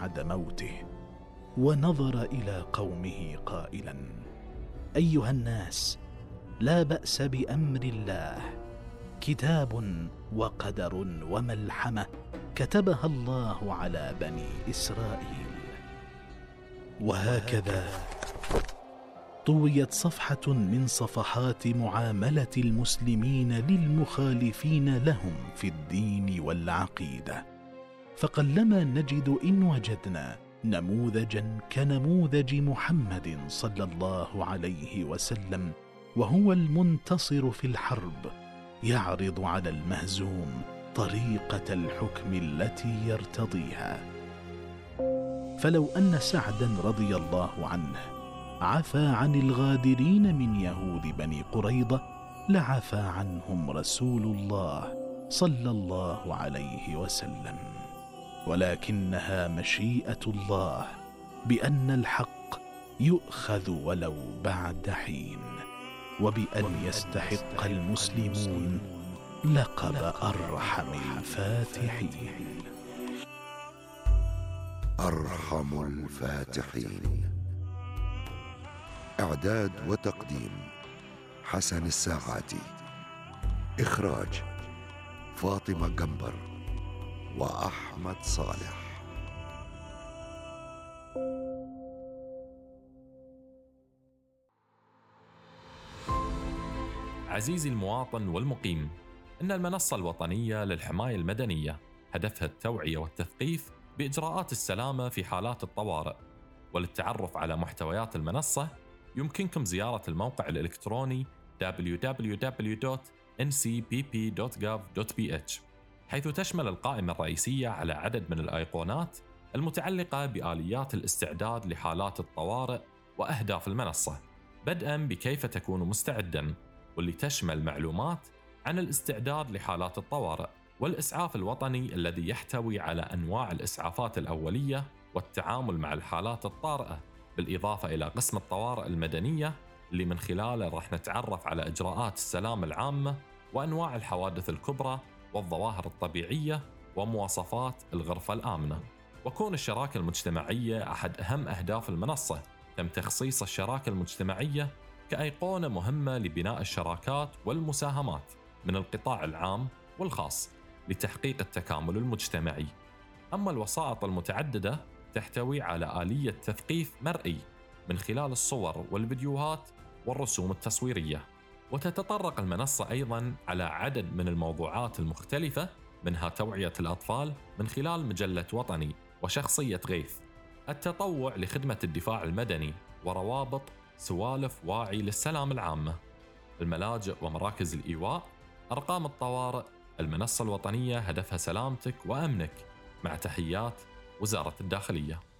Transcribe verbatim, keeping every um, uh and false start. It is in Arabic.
بعد موته، ونظر إلى قومه قائلا: أيها الناس، لا بأس بأمر الله، كتاب وقدر وملحمة كتبها الله على بني إسرائيل. وهكذا طويت صفحة من صفحات معاملة المسلمين للمخالفين لهم في الدين والعقيدة، فقلما نجد إن وجدنا نموذجا كنموذج محمد صلى الله عليه وسلم، وهو المنتصر في الحرب، يعرض على المهزوم طريقة الحكم التي يرتضيها. فلو أن سعدا رضي الله عنه عفى عن الغادرين من يهود بني قريظة، لعفى عنهم رسول الله صلى الله عليه وسلم. ولكنها مشيئة الله بأن الحق يؤخذ ولو بعد حين، وبأن يستحق المسلمون لقب أرحم الفاتحين. أرحم الفاتحين. إعداد وتقديم حسن الساعاتي. إخراج فاطمة قنبر وأحمد صالح. عزيزي المواطن والمقيم، إن المنصة الوطنية للحماية المدنية هدفها التوعية والتثقيف بإجراءات السلامة في حالات الطوارئ. وللتعرف على محتويات المنصة يمكنكم زيارة الموقع الإلكتروني دبليو دبليو دبليو دوت إن سي بي بي دوت جوف دوت بي إتش، حيث تشمل القائمة الرئيسية على عدد من الأيقونات المتعلقة بآليات الاستعداد لحالات الطوارئ وأهداف المنصة، بدءاً بكيف تكون مستعداً، واللي تشمل معلومات عن الاستعداد لحالات الطوارئ، والإسعاف الوطني الذي يحتوي على أنواع الإسعافات الأولية والتعامل مع الحالات الطارئة، بالإضافة إلى قسم الطوارئ المدنية اللي من خلاله راح نتعرف على إجراءات السلامة العامة وأنواع الحوادث الكبرى والظواهر الطبيعية ومواصفات الغرفة الآمنة. وكون الشراكة المجتمعية أحد أهم أهداف المنصة، تم تخصيص الشراكة المجتمعية كأيقونة مهمة لبناء الشراكات والمساهمات من القطاع العام والخاص لتحقيق التكامل المجتمعي. أما الوسائط المتعددة تحتوي على آلية تثقيف مرئي من خلال الصور والفيديوهات والرسوم التصويرية. وتتطرق المنصة أيضاً على عدد من الموضوعات المختلفة، منها توعية الأطفال من خلال مجلة وطني وشخصية غيث، التطوع لخدمة الدفاع المدني، وروابط سوالف واعي للسلام العامة، الملاجئ ومراكز الإيواء، أرقام الطوارئ. المنصة الوطنية هدفها سلامتك وأمنك، مع تحيات وزارة الداخلية.